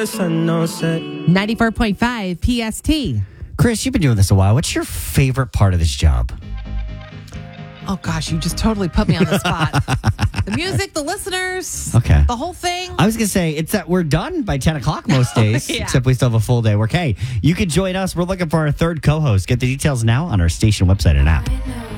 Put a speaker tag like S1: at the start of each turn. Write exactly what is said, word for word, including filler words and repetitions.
S1: ninety-four point five P S T.
S2: Chris, you've been doing this a while. What's your favorite part of this job?
S1: Oh, gosh, you just totally put me on the spot. The music, the listeners,
S2: Okay.
S1: the whole thing.
S2: I was going to say, it's that we're done by ten o'clock most days,
S1: Yeah.
S2: except we still have a full day work. Hey, you could join us. We're looking for our third co-host. Get the details now on our station website and app.